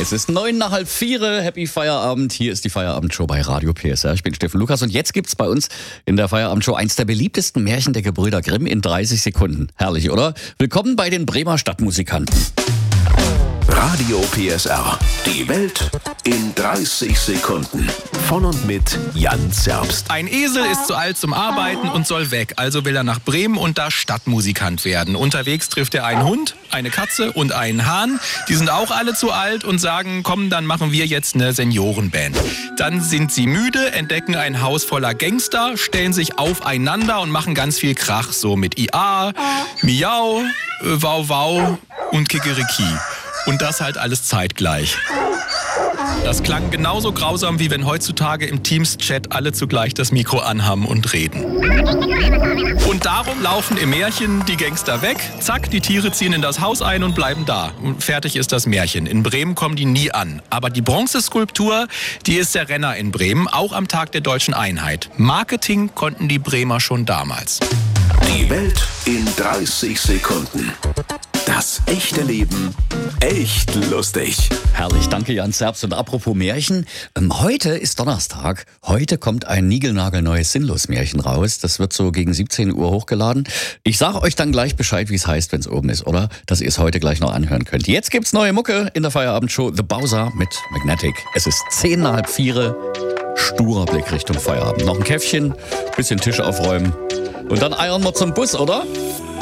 Es ist 3:09. Happy Feierabend. Hier ist die Feierabendshow bei Radio PSR. Ich bin Steffen Lukas und jetzt gibt's bei uns in der Feierabendshow eins der beliebtesten Märchen der Gebrüder Grimm in 30 Sekunden. Herrlich, oder? Willkommen bei den Bremer Stadtmusikanten. Radio PSR. Die Welt in 30 Sekunden. Von und mit Jan Zerbst. Ein Esel ist zu alt zum Arbeiten und soll weg. Also will er nach Bremen und da Stadtmusikant werden. Unterwegs trifft er einen Hund, eine Katze und einen Hahn. Die sind auch alle zu alt und sagen, komm, dann machen wir jetzt eine Seniorenband. Dann sind sie müde, entdecken ein Haus voller Gangster, stellen sich aufeinander und machen ganz viel Krach. So mit IA, Miau, Wow Wow und Kikeriki. Und das halt alles zeitgleich. Das klang genauso grausam, wie wenn heutzutage im Teams-Chat alle zugleich das Mikro anhaben und reden. Und darum laufen im Märchen die Gangster weg. Zack, die Tiere ziehen in das Haus ein und bleiben da. Und fertig ist das Märchen. In Bremen kommen die nie an. Aber die Bronzeskulptur, die ist der Renner in Bremen, auch am Tag der Deutschen Einheit. Marketing konnten die Bremer schon damals. Die Welt in 30 Sekunden. Das echte Leben echt lustig. Herrlich, danke Jan Zerbst. Und apropos Märchen, heute ist Donnerstag. Heute kommt ein niegelnagelneues Sinnlos-Märchen raus. Das wird so gegen 17 Uhr hochgeladen. Ich sage euch dann gleich Bescheid, wie es heißt, wenn es oben ist, oder? Dass ihr es heute gleich noch anhören könnt. Jetzt gibt's neue Mucke in der Feierabendshow The Bowser mit Magnetic. Es ist 3:10. Sturer Blick Richtung Feierabend. Noch ein Käffchen, bisschen Tisch aufräumen und dann eiern wir zum Bus, oder?